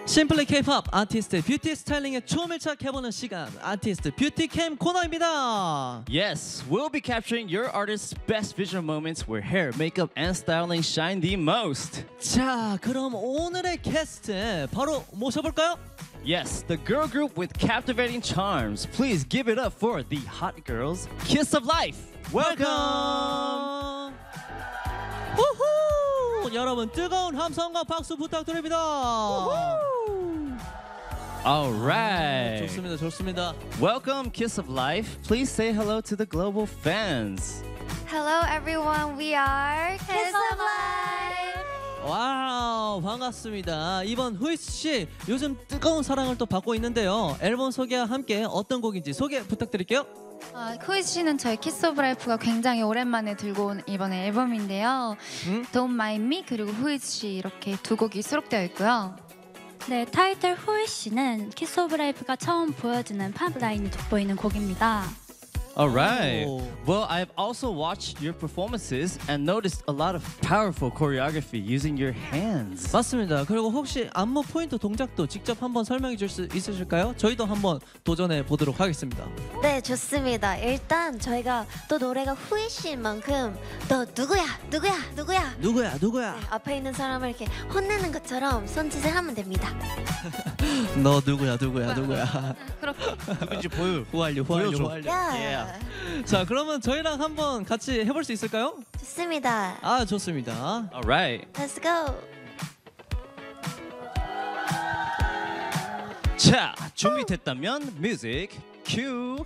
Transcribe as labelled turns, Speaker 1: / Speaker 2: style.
Speaker 1: 심플리 K-pop 아티스트 뷰티 스타일링에 초밀착해보는 시간 아티스트 뷰티캠 코너입니다.
Speaker 2: Yes, we'll be capturing your artist's best visual moments where hair, makeup, and styling shine the most.
Speaker 1: 자, 그럼 오늘의 게스트 바로 모셔볼까요?
Speaker 2: Yes, the girl group with captivating charms. Please give it up for the hot girls, Kiss of Life. Welcome.
Speaker 1: 우후! 여러분 뜨거운 함성과 박수 부탁드립니다.
Speaker 2: All right.
Speaker 1: 좋습니다, 좋습니다.
Speaker 2: Welcome, Kiss of Life. Please say hello to the global fans.
Speaker 3: Hello everyone, we are Kiss of Life.
Speaker 1: 와우, 반갑습니다. 이번 후이스 씨 요즘 뜨거운 사랑을 또 받고 있는데요. 앨범 소개와 함께 어떤 곡인지 소개 부탁드릴게요.
Speaker 3: 후이즈 씨는 저희 키스 오브 라이프가 굉장히 오랜만에 들고 온 이번에 앨범인데요. Don't Mind Me 그리고 후이즈 씨 이렇게 두 곡이 수록되어 있고요.
Speaker 4: 네, 타이틀 후이 씨는 키스 오브 라이프가 처음 보여주는 팝 라인이 돋보이는 곡입니다.
Speaker 2: All right.
Speaker 1: Oh.
Speaker 2: Well, I've also watched your performances and noticed a lot of powerful choreography using your hands.
Speaker 1: 맞습니다. 그리고 혹시 안무 포인트 동작도 직접 한번 설명해 줄 수 있으실까요? 저희도 한번 도전해 보도록 하겠습니다.
Speaker 5: 네, 좋습니다. 일단 저희가 또 노래가 후이 씨인 만큼 또 누구야
Speaker 1: 누구야?
Speaker 5: 네, 앞에 있는 사람을 이렇게 혼내는 것처럼 손짓을 하면 됩니다.
Speaker 1: 너 누구야?
Speaker 2: 누군지 보여.
Speaker 1: 후알류.
Speaker 5: 야,
Speaker 1: 자, 그러면 저희랑 한번 같이 해볼 수 있을까요?
Speaker 5: 좋습니다.
Speaker 1: 아, 좋습니다.
Speaker 2: All right.
Speaker 5: Let's go.
Speaker 2: 자, 준비됐다면 뮤직 큐.